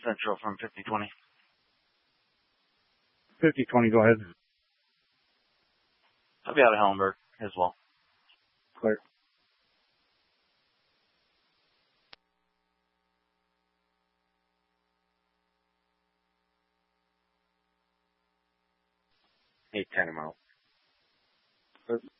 Central from 5020. 5020, go ahead. I'll be out of Hellenberg as well. Clear. Hey, 10 I'm out.